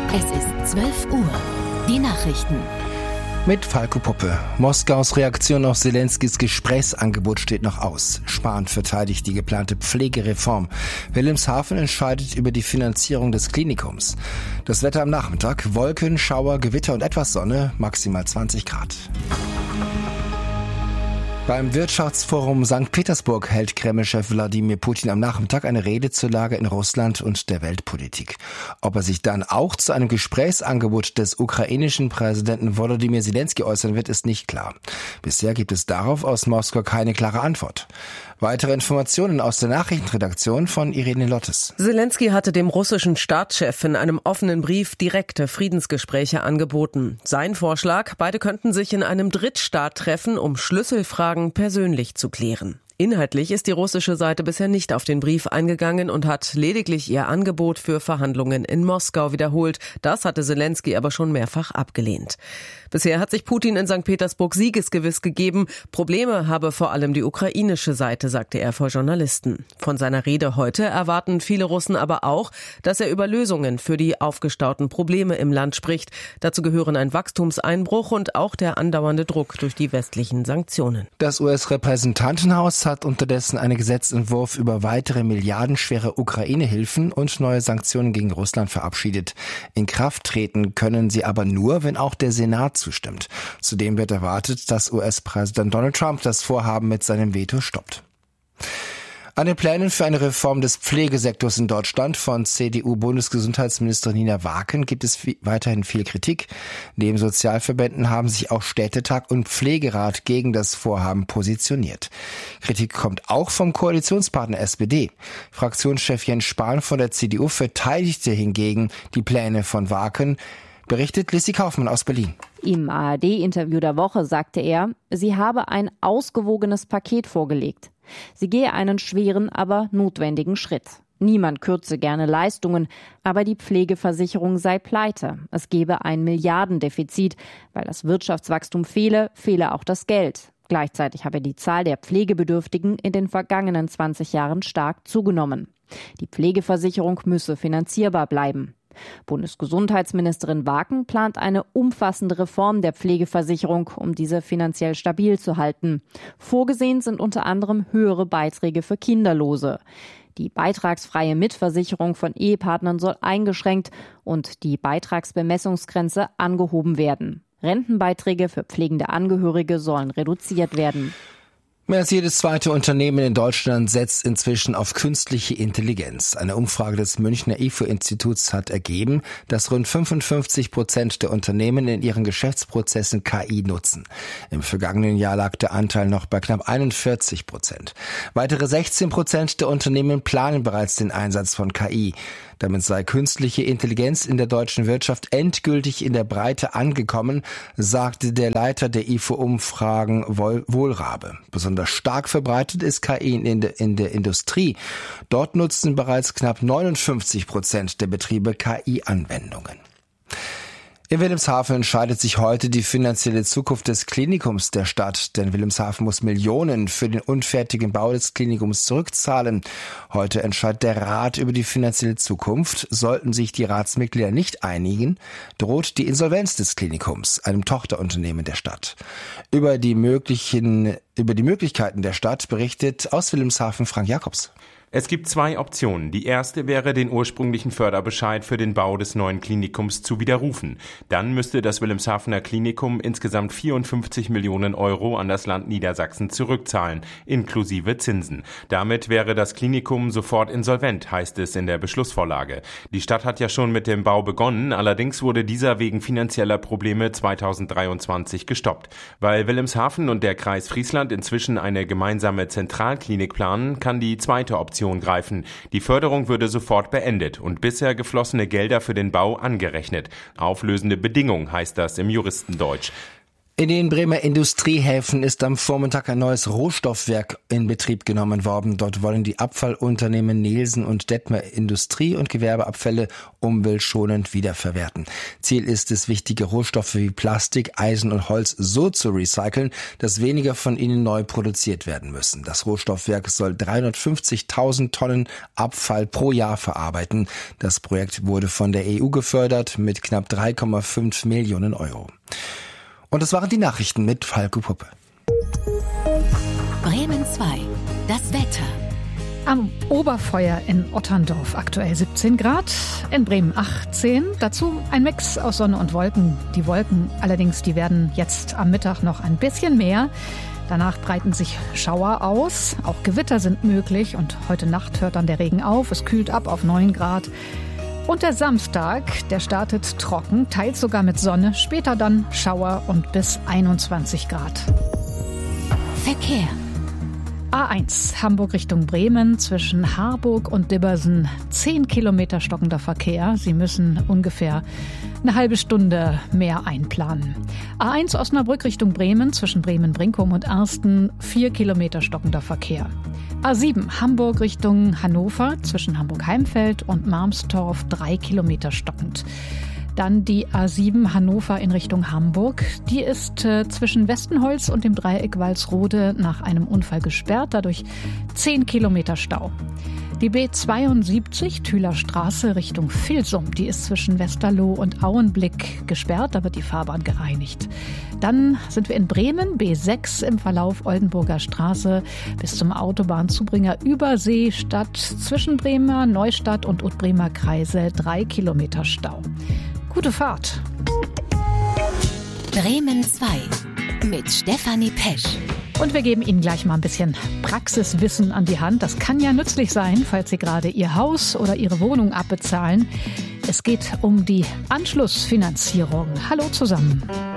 Es ist 12 Uhr. Die Nachrichten. Mit Falco Puppe. Moskaus Reaktion auf Selenskys Gesprächsangebot steht noch aus. Spahn verteidigt die geplante Pflegereform. Wilhelmshaven entscheidet über die Finanzierung des Klinikums. Das Wetter am Nachmittag: Wolken, Schauer, Gewitter und etwas Sonne, maximal 20 Grad. Beim Wirtschaftsforum St. Petersburg hält Kreml-Chef Wladimir Putin am Nachmittag eine Rede zur Lage in Russland und der Weltpolitik. Ob er sich dann auch zu einem Gesprächsangebot des ukrainischen Präsidenten Volodymyr Zelensky äußern wird, ist nicht klar. Bisher gibt es darauf aus Moskau keine klare Antwort. Weitere Informationen aus der Nachrichtenredaktion von Irene Lottes. Zelensky hatte dem russischen Staatschef in einem offenen Brief direkte Friedensgespräche angeboten. Sein Vorschlag: beide könnten sich in einem Drittstaat treffen, um Schlüsselfragen persönlich zu klären. Inhaltlich ist die russische Seite bisher nicht auf den Brief eingegangen und hat lediglich ihr Angebot für Verhandlungen in Moskau wiederholt. Das hatte Zelensky aber schon mehrfach abgelehnt. Bisher hat sich Putin in St. Petersburg siegesgewiss gegeben. Probleme habe vor allem die ukrainische Seite, sagte er vor Journalisten. Von seiner Rede heute erwarten viele Russen aber auch, dass er über Lösungen für die aufgestauten Probleme im Land spricht. Dazu gehören ein Wachstumseinbruch und auch der andauernde Druck durch die westlichen Sanktionen. Das US-Repräsentantenhaus hat unterdessen einen Gesetzentwurf über weitere milliardenschwere Ukraine-Hilfen und neue Sanktionen gegen Russland verabschiedet. In Kraft treten können sie aber nur, wenn auch der Senat zustimmt. Zudem wird erwartet, dass US-Präsident Donald Trump das Vorhaben mit seinem Veto stoppt. An den Plänen für eine Reform des Pflegesektors in Deutschland von CDU-Bundesgesundheitsministerin Nina Waken gibt es weiterhin viel Kritik. Neben Sozialverbänden haben sich auch Städtetag und Pflegerat gegen das Vorhaben positioniert. Kritik kommt auch vom Koalitionspartner SPD. Fraktionschef Jens Spahn von der CDU verteidigte hingegen die Pläne von Waken, berichtet Lissy Kaufmann aus Berlin. Im ARD-Interview der Woche sagte er, sie habe ein ausgewogenes Paket vorgelegt. Sie gehe einen schweren, aber notwendigen Schritt. Niemand kürze gerne Leistungen, aber die Pflegeversicherung sei pleite. Es gebe ein Milliardendefizit, weil das Wirtschaftswachstum fehle auch das Geld. Gleichzeitig habe die Zahl der Pflegebedürftigen in den vergangenen 20 Jahren stark zugenommen. Die Pflegeversicherung müsse finanzierbar bleiben. Bundesgesundheitsministerin Waken plant eine umfassende Reform der Pflegeversicherung, um diese finanziell stabil zu halten. Vorgesehen sind unter anderem höhere Beiträge für Kinderlose. Die beitragsfreie Mitversicherung von Ehepartnern soll eingeschränkt und die Beitragsbemessungsgrenze angehoben werden. Rentenbeiträge für pflegende Angehörige sollen reduziert werden. Mehr als jedes zweite Unternehmen in Deutschland setzt inzwischen auf künstliche Intelligenz. Eine Umfrage des Münchner IFO-Instituts hat ergeben, dass rund 55% der Unternehmen in ihren Geschäftsprozessen KI nutzen. Im vergangenen Jahr lag der Anteil noch bei knapp 41%. Weitere 16% der Unternehmen planen bereits den Einsatz von KI. Damit sei künstliche Intelligenz in der deutschen Wirtschaft endgültig in der Breite angekommen, sagte der Leiter der IFO-Umfragen Wohlrabe. Besonders stark verbreitet ist KI in der Industrie. Dort nutzen bereits knapp 59% der Betriebe KI-Anwendungen. In Wilhelmshaven entscheidet sich heute die finanzielle Zukunft des Klinikums der Stadt, denn Wilhelmshaven muss Millionen für den unfertigen Bau des Klinikums zurückzahlen. Heute entscheidet der Rat über die finanzielle Zukunft. Sollten sich die Ratsmitglieder nicht einigen, droht die Insolvenz des Klinikums, einem Tochterunternehmen der Stadt. Über die Möglichkeiten der Stadt berichtet aus Wilhelmshaven Frank Jakobs. Es gibt zwei Optionen. Die erste wäre, den ursprünglichen Förderbescheid für den Bau des neuen Klinikums zu widerrufen. Dann müsste das Wilhelmshavener Klinikum insgesamt 54 Millionen Euro an das Land Niedersachsen zurückzahlen, inklusive Zinsen. Damit wäre das Klinikum sofort insolvent, heißt es in der Beschlussvorlage. Die Stadt hat ja schon mit dem Bau begonnen, allerdings wurde dieser wegen finanzieller Probleme 2023 gestoppt. Weil Wilhelmshaven und der Kreis Friesland inzwischen eine gemeinsame Zentralklinik planen, kann die zweite Option greifen. Die Förderung würde sofort beendet und bisher geflossene Gelder für den Bau angerechnet. Auflösende Bedingung heißt das im Juristendeutsch. In den Bremer Industriehäfen ist am Vormittag ein neues Rohstoffwerk in Betrieb genommen worden. Dort wollen die Abfallunternehmen Nielsen und Detmer Industrie- und Gewerbeabfälle umweltschonend wiederverwerten. Ziel ist es, wichtige Rohstoffe wie Plastik, Eisen und Holz so zu recyceln, dass weniger von ihnen neu produziert werden müssen. Das Rohstoffwerk soll 350.000 Tonnen Abfall pro Jahr verarbeiten. Das Projekt wurde von der EU gefördert mit knapp 3,5 Millionen Euro. Und das waren die Nachrichten mit Falco Puppe. Bremen 2, das Wetter. Am Oberfeuer in Otterndorf aktuell 17 Grad, in Bremen 18. Dazu ein Mix aus Sonne und Wolken. Die Wolken allerdings, die werden jetzt am Mittag noch ein bisschen mehr. Danach breiten sich Schauer aus. Auch Gewitter sind möglich und heute Nacht hört dann der Regen auf. Es kühlt ab auf 9 Grad. Und der Samstag, der startet trocken, teils sogar mit Sonne, später dann Schauer und bis 21 Grad. Verkehr. A1 Hamburg Richtung Bremen zwischen Harburg und Dibbersen 10 Kilometer stockender Verkehr. Sie müssen ungefähr eine halbe Stunde mehr einplanen. A1 Osnabrück Richtung Bremen zwischen Bremen-Brinkum und Arsten 4 Kilometer stockender Verkehr. A7 Hamburg Richtung Hannover zwischen Hamburg-Heimfeld und Marmstorf 3 Kilometer stockend. Dann die A7 Hannover in Richtung Hamburg. Die ist zwischen Westenholz und dem Dreieck Walsrode nach einem Unfall gesperrt, dadurch 10 Kilometer Stau. Die B72 Thüler Straße Richtung Vilsum, die ist zwischen Westerloh und Auenblick gesperrt, da wird die Fahrbahn gereinigt. Dann sind wir in Bremen, B6 im Verlauf Oldenburger Straße bis zum Autobahnzubringer Überseestadt zwischen Bremer Neustadt und Utbremer Kreisel 3 Kilometer Stau. Gute Fahrt. Bremen 2 mit Stefanie Pesch. Und wir geben Ihnen gleich mal ein bisschen Praxiswissen an die Hand. Das kann ja nützlich sein, falls Sie gerade Ihr Haus oder Ihre Wohnung abbezahlen. Es geht um die Anschlussfinanzierung. Hallo zusammen.